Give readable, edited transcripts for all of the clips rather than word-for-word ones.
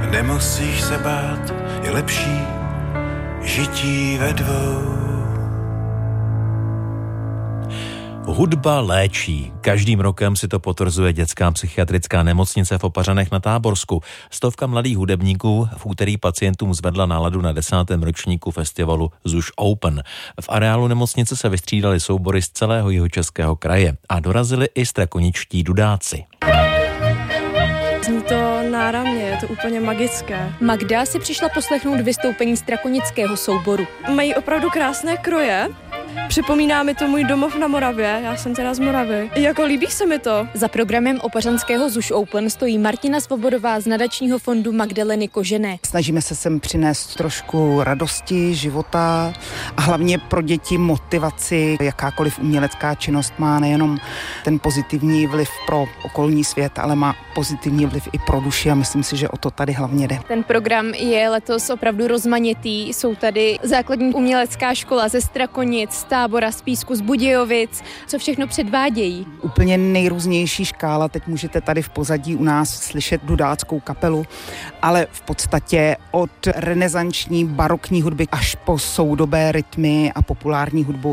Nemusíš se bát, je lepší žití ve dvou. Hudba léčí. Každým rokem si to potvrzuje dětská psychiatrická nemocnice v Opařanech na Táborsku. 100 mladých hudebníků v úterý pacientům zvedla náladu na 10. ročníku festivalu ZUŠ Open. V areálu nemocnice se vystřídali soubory z celého jihočeského kraje a dorazili i strakoničtí dudáci. Zní to náramně, je to úplně magické. Magda si přišla poslechnout vystoupení strakonického souboru. Mají opravdu krásné kroje. Připomíná mi to můj domov na Moravě, já jsem teda z Moravy. Jako líbí se mi to. Za programem opařanského ZUŠ Open stojí Martina Svobodová z nadačního fondu Magdaleny Kožené. Snažíme se sem přinést trošku radosti, života a hlavně pro děti motivaci. Jakákoliv umělecká činnost má nejenom ten pozitivní vliv pro okolní svět, ale má pozitivní vliv i pro duši a myslím si, že o to tady hlavně jde. Ten program je letos opravdu rozmanitý. Jsou tady základní umělecká škola ze Strakonic, z Tábora, z Písku, z Budějovic. Co všechno předvádějí? Úplně nejrůznější škála. Teď můžete tady v pozadí u nás slyšet dudáckou kapelu, ale v podstatě od renesanční barokní hudby až po soudobé rytmy a populární hudbu.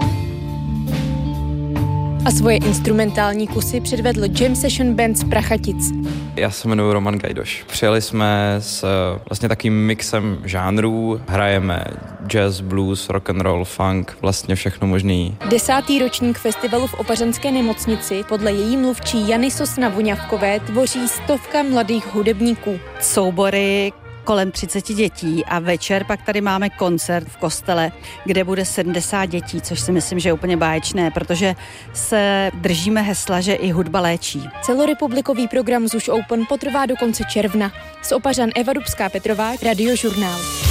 A svoje instrumentální kusy předvedl Jam Session Band z Prachatic. Já se jmenuji Roman Gajdoš. Přijeli jsme s vlastně takým mixem žánrů. Hrajeme jazz, blues, rock and roll, funk, vlastně všechno možný. 10. ročník festivalu v Opařanské nemocnici podle její mluvčí Jany Sosna-Voňavkové tvoří 100 mladých hudebníků. Soubory kolem 30 dětí a večer pak tady máme koncert v kostele, kde bude 70 dětí, což si myslím, že je úplně báječné, protože se držíme hesla, že i hudba léčí. Celorepublikový program ZUŠ Open potrvá do konce června. Z Opařan Eva Dubská Petrová, Radiožurnál.